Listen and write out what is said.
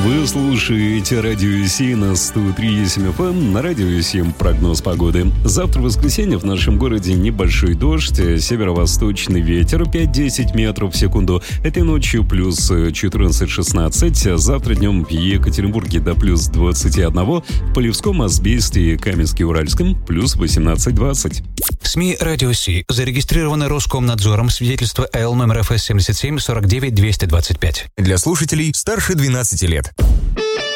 Вы слушаете Радио 7 на 103,7 FM. На Радио 7 прогноз погоды. Завтра, воскресенье, в нашем городе небольшой дождь, северо-восточный ветер 5-10 метров в секунду. Этой ночью плюс 14-16. Завтра днем в Екатеринбурге до плюс 21. В Полевском, Азбесте и Каменске-Уральском плюс 18-20. СМИ «Радио Си» зарегистрированы Роскомнадзором. Свидетельство АЛ номер ФС 77 49 225. Для слушателей старше 12 лет.